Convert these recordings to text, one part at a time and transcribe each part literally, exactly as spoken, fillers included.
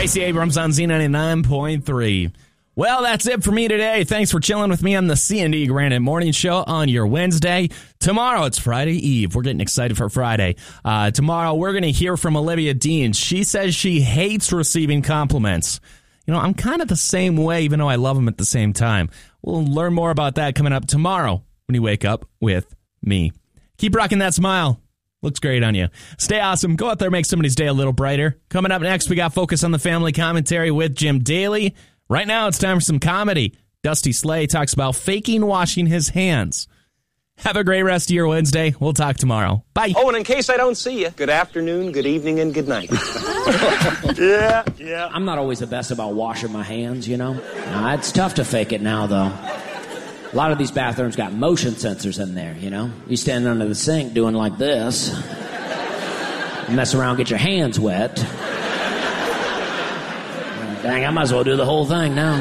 Stacey Abrams on Z ninety-nine point three. Well, that's it for me today. Thanks for chilling with me on the C and D Granite Morning Show on your Wednesday. Tomorrow, it's Friday Eve. We're getting excited for Friday. Uh, tomorrow, we're going to hear from Olivia Dean. She says she hates receiving compliments. You know, I'm kind of the same way, even though I love them at the same time. We'll learn more about that coming up tomorrow when you wake up with me. Keep rocking that smile. Looks great on you. Stay awesome. Go out there, make somebody's day a little brighter. Coming up next, we got Focus on the Family commentary with Jim Daly. Right now, it's time for some comedy. Dusty Slay talks about faking washing his hands. Have a great rest of your Wednesday. We'll talk tomorrow. Bye. Oh, and in case I don't see you, good afternoon, good evening, and good night. yeah, yeah. I'm not always the best about washing my hands, you know. Nah, it's tough to fake it now, though. A lot of these bathrooms got motion sensors in there, you know. You stand under the sink doing like this. You mess around, get your hands wet. Dang, I might as well do the whole thing now.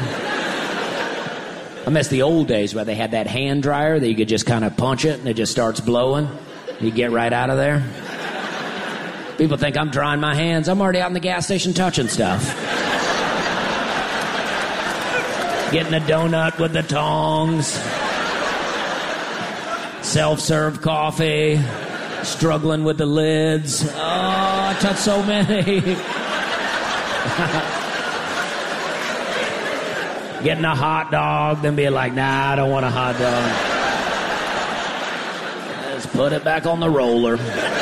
I miss the old days where they had that hand dryer that you could just kind of punch it and it just starts blowing. You get right out of there. People think I'm drying my hands. I'm already out in the gas station touching stuff. Getting a donut with the tongs. Self-serve coffee. Struggling with the lids. Oh, I touched so many. Getting a hot dog, then being like, nah, I don't want a hot dog. Let's put it back on the roller.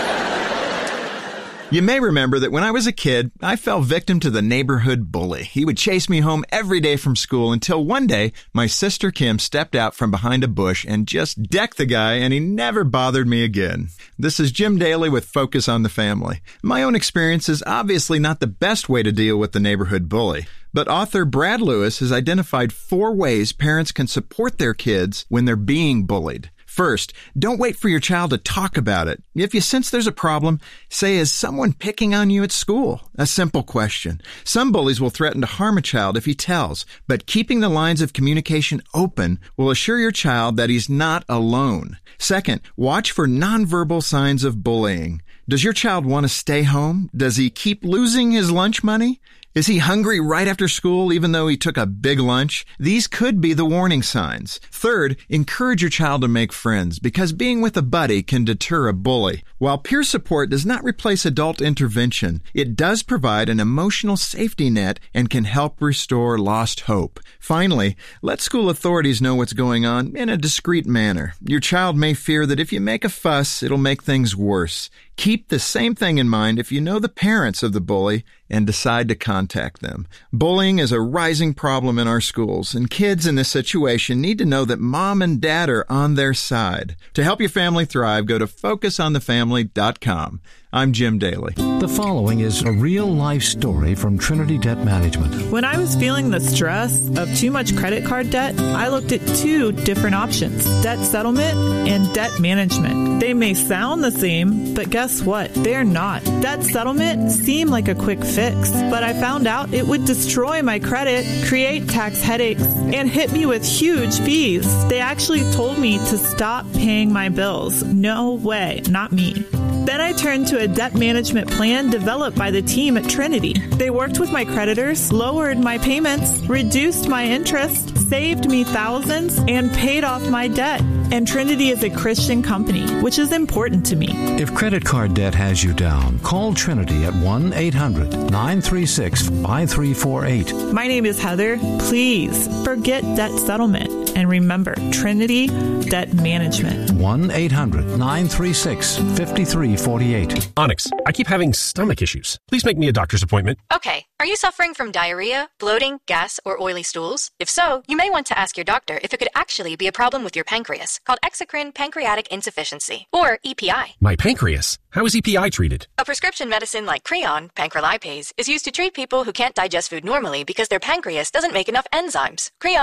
You may remember that when I was a kid, I fell victim to the neighborhood bully. He would chase me home every day from school until one day, my sister Kim stepped out from behind a bush and just decked the guy, and he never bothered me again. This is Jim Daly with Focus on the Family. My own experience is obviously not the best way to deal with the neighborhood bully, but author Brad Lewis has identified four ways parents can support their kids when they're being bullied. First, don't wait for your child to talk about it. If you sense there's a problem, say, is someone picking on you at school? A simple question. Some bullies will threaten to harm a child if he tells, but keeping the lines of communication open will assure your child that he's not alone. Second, watch for nonverbal signs of bullying. Does your child want to stay home? Does he keep losing his lunch money? Is he hungry right after school even though he took a big lunch? These could be the warning signs. Third, encourage your child to make friends because being with a buddy can deter a bully. While peer support does not replace adult intervention, it does provide an emotional safety net and can help restore lost hope. Finally, let school authorities know what's going on in a discreet manner. Your child may fear that if you make a fuss, it'll make things worse. Keep the same thing in mind if you know the parents of the bully and decide to contact them. Bullying is a rising problem in our schools, and kids in this situation need to know that mom and dad are on their side. To help your family thrive, go to focus on the family dot com. I'm Jim Daly. The following is a real-life story from Trinity Debt Management. When I was feeling the stress of too much credit card debt, I looked at two different options, debt settlement and debt management. They may sound the same, but guess what? They're not. Debt settlement seemed like a quick fix, but I found out it would destroy my credit, create tax headaches, and hit me with huge fees. They actually told me to stop paying my bills. No way, not me. Then I turned to a debt management plan developed by the team at Trinity. They worked with my creditors, lowered my payments, reduced my interest, saved me thousands, and paid off my debt. And Trinity is a Christian company, which is important to me. If credit card debt has you down, call Trinity at one eight hundred nine three six five three four eight. My name is Heather. Please forget debt settlement. And remember, Trinity Debt Management. one eight hundred nine three six five three four eight. Onyx, I keep having stomach issues. Please make me a doctor's appointment. Okay. Are you suffering from diarrhea, bloating, gas, or oily stools? If so, you may want to ask your doctor if it could actually be a problem with your pancreas, called exocrine pancreatic insufficiency, or E P I. My pancreas? How is E P I treated? A prescription medicine like Creon, pancrelipase, is used to treat people who can't digest food normally because their pancreas doesn't make enough enzymes. Creon